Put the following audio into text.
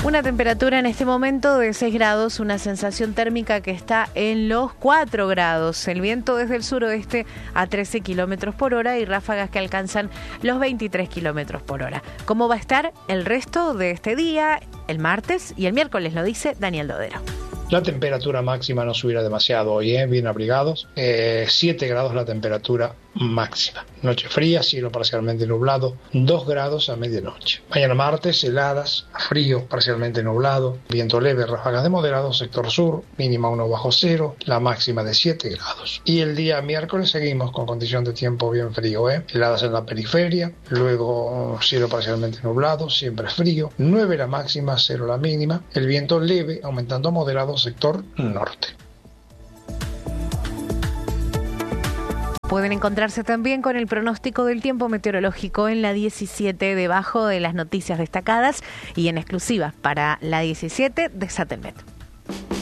Una temperatura en este momento de 6 grados, una sensación térmica que está en los 4 grados. El viento desde el suroeste a 13 kilómetros por hora y ráfagas que alcanzan los 23 kilómetros por hora. ¿Cómo va a estar el resto de este día, el martes y el miércoles? Lo dice Daniel Dodero. La temperatura máxima no subirá demasiado hoy, bien abrigados. 7 grados la temperatura máxima. Noche fría, cielo parcialmente nublado, 2 grados a medianoche. Mañana martes, heladas, frío, parcialmente nublado, viento leve, ráfagas de moderado, sector sur, mínima 1 bajo cero, la máxima de 7 grados. Y el día miércoles seguimos con condición de tiempo bien frío, heladas en la periferia, luego cielo parcialmente nublado, siempre frío, 9 la máxima, 0 la mínima, el viento leve, aumentando a moderado, sector norte. Pueden encontrarse también con el pronóstico del tiempo meteorológico en la 17 debajo de las noticias destacadas y en exclusiva para la 17 de Satellite.